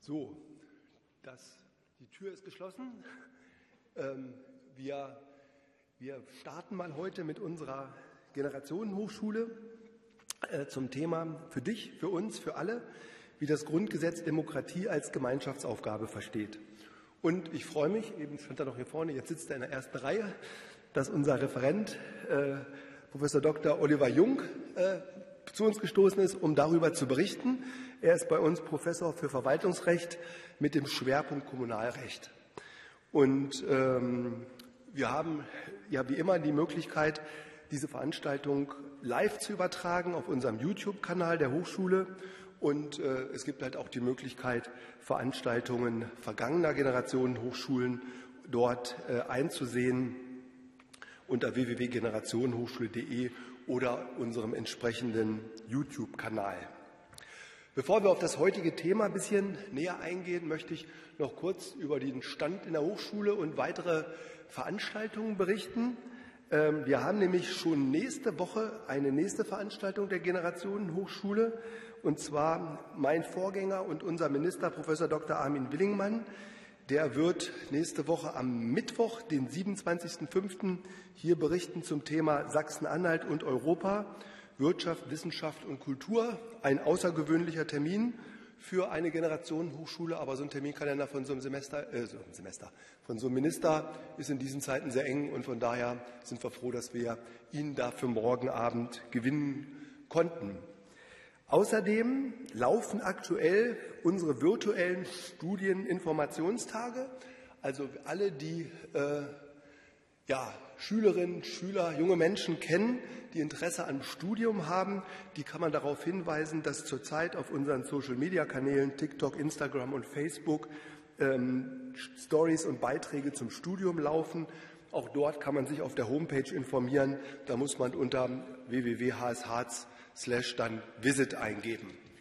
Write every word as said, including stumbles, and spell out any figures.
So, das, die Tür ist geschlossen. Ähm, wir, wir starten mal heute mit unserer Generationenhochschule äh, zum Thema für dich, für uns, für alle, wie das Grundgesetz Demokratie als Gemeinschaftsaufgabe versteht. Und ich freue mich, eben stand er noch hier vorne, jetzt sitzt er in der ersten Reihe, dass unser Referent, äh, Professor Doktor Oliver Jung, äh, zu uns gestoßen ist, um darüber zu berichten. Er ist bei uns Professor für Verwaltungsrecht mit dem Schwerpunkt Kommunalrecht. Und ähm, wir haben ja wie immer die Möglichkeit, diese Veranstaltung live zu übertragen auf unserem YouTube-Kanal der Hochschule. Und äh, es gibt halt auch die Möglichkeit, Veranstaltungen vergangener Generationen Hochschulen dort äh, einzusehen unter w w w punkt generationenhochschule punkt de oder unserem entsprechenden YouTube-Kanal. Bevor wir auf das heutige Thema ein bisschen näher eingehen, möchte ich noch kurz über den Stand in der Hochschule und weitere Veranstaltungen berichten. Wir haben nämlich schon nächste Woche eine nächste Veranstaltung der Generationenhochschule, und zwar mein Vorgänger und unser Minister, Professor Doktor Armin Willingmann. Der wird nächste Woche am Mittwoch, den siebenundzwanzigsten fünften hier berichten zum Thema Sachsen-Anhalt und Europa, Wirtschaft, Wissenschaft und Kultur. Ein außergewöhnlicher Termin für eine Generationenhochschule, aber so ein Terminkalender von so einem Semester, äh, so einem Semester, von so einem Minister ist in diesen Zeiten sehr eng, und von daher sind wir froh, dass wir ihn dafür morgen Abend gewinnen konnten. Außerdem laufen aktuell unsere virtuellen Studieninformationstage. Also alle, die äh, ja, Schülerinnen, Schüler, junge Menschen kennen, die Interesse am Studium haben, die kann man darauf hinweisen, dass zurzeit auf unseren Social-Media-Kanälen TikTok, Instagram und Facebook ähm, Stories und Beiträge zum Studium laufen. Auch dort kann man sich auf der Homepage informieren. Da muss man unter w w w punkt h s harz slash dann Visit eingeben.